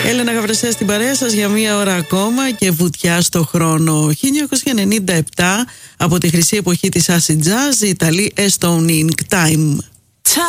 Έλενα Γαβρεσέα στην παρέα σας για μία ώρα ακόμα και βουτιά στο χρόνο. 1997, από τη χρυσή εποχή της acid jazz, οι Ιταλοί Estonic Time.